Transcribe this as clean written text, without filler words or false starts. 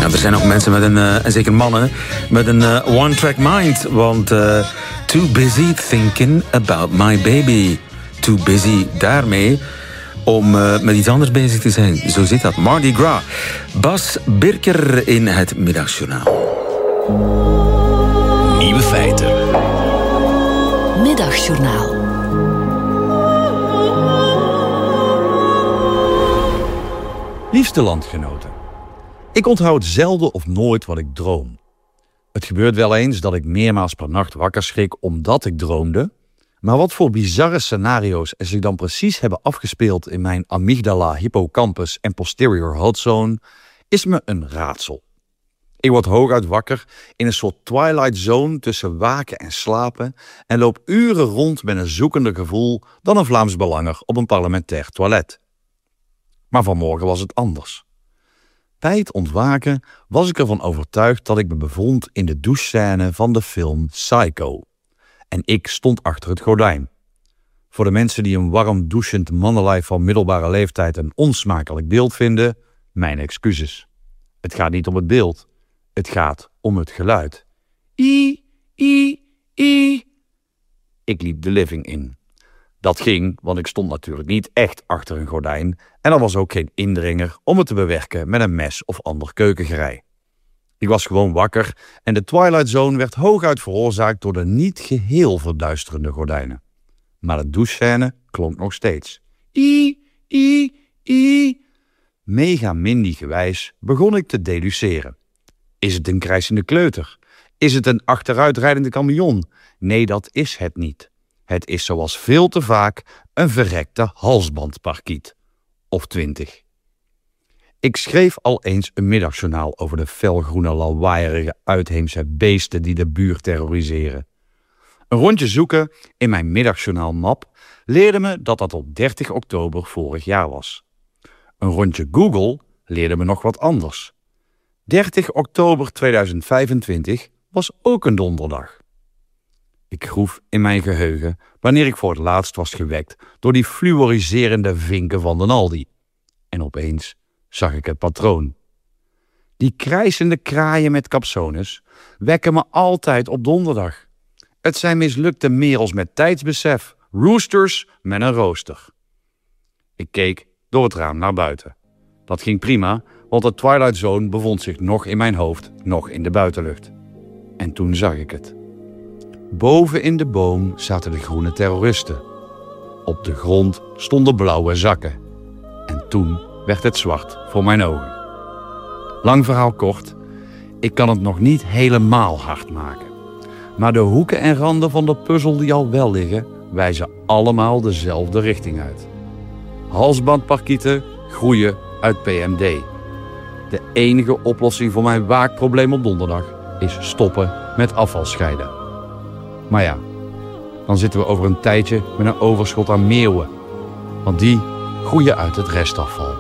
Ja, er zijn ook mensen met en zeker mannen, met een one-track mind. Want too busy thinking about my baby. Too busy daarmee om met iets anders bezig te zijn. Zo zit dat. Mardi Gras. Bas Birker in het Middagjournaal. Nieuwe feiten. Middagjournaal. Liefste landgenoten. Ik onthoud zelden of nooit wat ik droom. Het gebeurt wel eens dat ik meermaals per nacht wakker schrik omdat ik droomde. Maar wat voor bizarre scenario's er zich dan precies hebben afgespeeld in mijn amygdala, hippocampus en posterior hood zone, is me een raadsel. Ik word hooguit wakker in een soort twilight zone tussen waken en slapen en loop uren rond met een zoekende gevoel dan een Vlaams belanger op een parlementair toilet. Maar vanmorgen was het anders. Bij het ontwaken was ik ervan overtuigd dat ik me bevond in de douchescène van de film Psycho. En ik stond achter het gordijn. Voor de mensen die een warm douchend mannenlijf van middelbare leeftijd een onsmakelijk beeld vinden, mijn excuses. Het gaat niet om het beeld, het gaat om het geluid. I. Ik liep de living in. Dat ging, want ik stond natuurlijk niet echt achter een gordijn en er was ook geen indringer om het te bewerken met een mes of ander keukengerei. Ik was gewoon wakker en de Twilight Zone werd hooguit veroorzaakt door de niet geheel verduisterende gordijnen. Maar de douchescène klonk nog steeds. I. Mega Mindy gewijs begon ik te deduceren. Is het een krijsende kleuter? Is het een achteruitrijdende camion? Nee, dat is het niet. Het is zoals veel te vaak een verrekte halsbandparkiet. Of 20. Ik schreef al eens een middagjournaal over de felgroene, lawaaierige uitheemse beesten die de buurt terroriseren. Een rondje zoeken in mijn middagjournaalmap leerde me dat dat op 30 oktober vorig jaar was. Een rondje Google leerde me nog wat anders. 30 oktober 2025 was ook een donderdag. Ik groef in mijn geheugen wanneer ik voor het laatst was gewekt door die fluoriserende vinken van den Aldi. En opeens zag ik het patroon. Die krijsende kraaien met capsones wekken me altijd op donderdag. Het zijn mislukte merels met tijdsbesef, roosters met een rooster. Ik keek door het raam naar buiten. Dat ging prima, want de Twilight Zone bevond zich nog in mijn hoofd, nog in de buitenlucht. En toen zag ik het. Boven in de boom zaten de groene terroristen. Op de grond stonden blauwe zakken. En toen werd het zwart voor mijn ogen. Lang verhaal kort, ik kan het nog niet helemaal hard maken. Maar de hoeken en randen van de puzzel die al wel liggen, wijzen allemaal dezelfde richting uit. Halsbandparkieten groeien uit PMD. De enige oplossing voor mijn waakprobleem op donderdag is stoppen met afval scheiden. Maar ja, dan zitten we over een tijdje met een overschot aan meeuwen. Want die groeien uit het restafval.